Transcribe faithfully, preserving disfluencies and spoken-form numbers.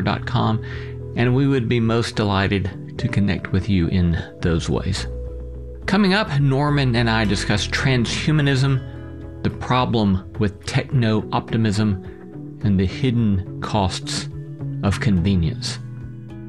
dot com, and we would be most delighted to connect with you in those ways. Coming up, Norman and I discuss transhumanism, the problem with techno-optimism, and the hidden costs of convenience.